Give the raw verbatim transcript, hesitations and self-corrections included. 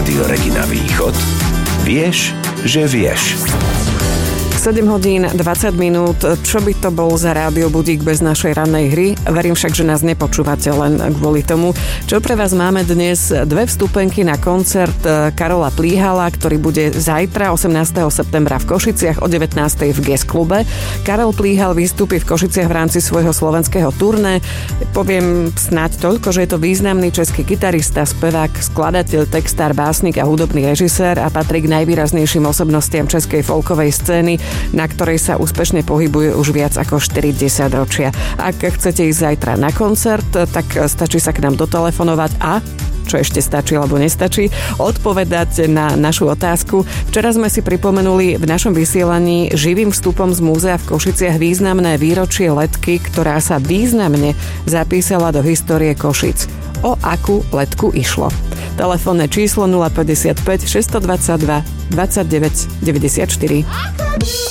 Rádio Regina Východ. Vieš, že vieš. sedem hodín dvadsať minút. Čo by to bol za rádiobudík bez našej rannej hry? Verím však, že nás nepočúvate len kvôli tomu. Čo pre vás máme dnes? Dve vstupenky na koncert Karola Plíhala, ktorý bude zajtra osemnásteho septembra v Košiciach o devätnástej v Guest klube. Karol Plíhal vystúpi v Košiciach v rámci svojho slovenského turné. Poviem snáď toľko, že je to významný český gitarista, spevák, skladateľ, textár, básnik a hudobný režisér a patrí k najvýraznejším osobnostiam českej folkovej scény, na ktorej sa úspešne pohybuje už viac ako štyri desaťročia. Ak chcete ísť zajtra na koncert, tak stačí sa k nám dotelefonovať a čo ešte stačí alebo nestačí, odpovedať na našu otázku. Včera sme si pripomenuli v našom vysielaní živým vstupom z múzea v Košiciach významné výročie letky, ktorá sa významne zapísala do histórie Košic. O akú letku išlo? Telefónne číslo nula päťdesiatpäť šesťstodvadsaťdva dvadsaťdeväť deväťdesiatštyri.